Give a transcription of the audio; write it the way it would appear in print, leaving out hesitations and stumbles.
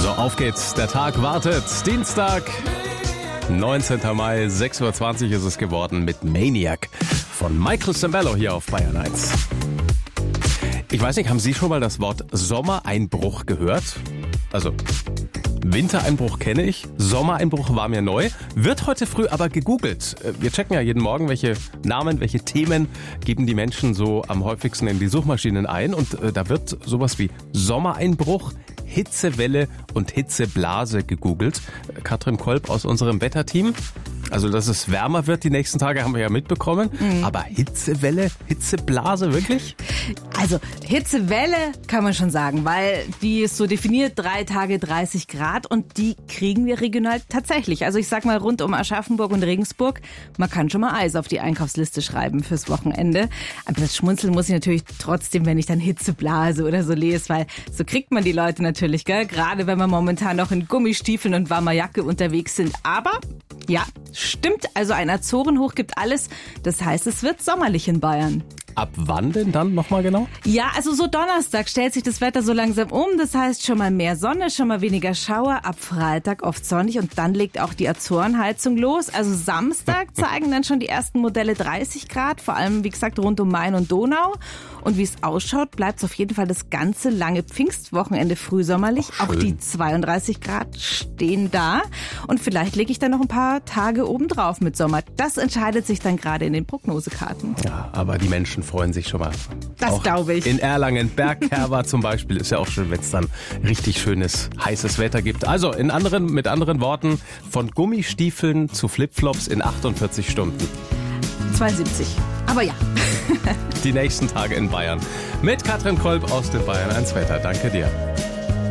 So, auf geht's. Der Tag wartet. Dienstag, 19. Mai, 6.20 Uhr ist es geworden mit Maniac von Michael Sembello hier auf Bayern 1. Ich weiß nicht, haben Sie schon mal das Wort Sommereinbruch gehört? Also, Wintereinbruch kenne ich, Sommereinbruch war mir neu, wird heute früh aber gegoogelt. Wir checken ja jeden Morgen, welche Namen, welche Themen geben die Menschen so am häufigsten in die Suchmaschinen ein. Und da wird sowas wie Sommereinbruch, Hitzewelle und Hitzeblase gegoogelt. Katrin Kolb aus unserem Wetterteam. Also, dass es wärmer wird die nächsten Tage, haben wir ja mitbekommen. Aber Hitzewelle, Hitzeblase, wirklich? Also Hitzewelle kann man schon sagen, weil die ist so definiert, 3 Tage 30 Grad und die kriegen wir regional tatsächlich. Also ich sag mal rund um Aschaffenburg und Regensburg, man kann schon mal Eis auf die Einkaufsliste schreiben fürs Wochenende. Aber das Schmunzeln muss ich natürlich trotzdem, wenn ich dann Hitzeblase oder so lese, weil so kriegt man die Leute natürlich, gell? Gerade wenn wir momentan noch in Gummistiefeln und warmer Jacke unterwegs sind. Aber ja, stimmt, also ein Azorenhoch gibt alles. Das heißt, es wird sommerlich in Bayern. Ab wann denn dann nochmal genau? Ja, also so Donnerstag stellt sich das Wetter so langsam um. Das heißt schon mal mehr Sonne, schon mal weniger Schauer. Ab Freitag oft sonnig und dann legt auch die Azorenheizung los. Also Samstag zeigen dann schon die ersten Modelle 30 Grad. Vor allem, wie gesagt, rund um Main und Donau. Und wie es ausschaut, bleibt es auf jeden Fall das ganze lange Pfingstwochenende frühsommerlich. Auch die 32 Grad stehen da. Und vielleicht lege ich dann noch ein paar Tage obendrauf mit Sommer. Das entscheidet sich dann gerade in den Prognosekarten. Ja, aber die Menschen freuen sich schon mal. Das glaube ich. In Erlangen, Bergkerwa zum Beispiel, ist ja auch schön, wenn es dann richtig schönes, heißes Wetter gibt. Also mit anderen Worten, von Gummistiefeln zu Flipflops in 48 Stunden. 72. Aber ja. Die nächsten Tage in Bayern. Mit Katrin Kolb aus dem Bayern 1 Wetter. Danke dir.